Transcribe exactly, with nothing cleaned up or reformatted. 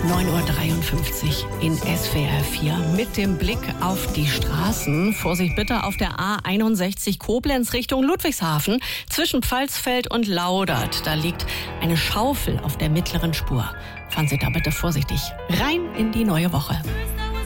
neun Uhr dreiundfünfzig in S W R vier mit dem Blick auf die Straßen. Vorsicht bitte auf der A einundsechzig Koblenz Richtung Ludwigshafen zwischen Pfalzfeld und Laudert. Da liegt eine Schaufel auf der mittleren Spur. Fahren Sie da bitte vorsichtig rein in die neue Woche.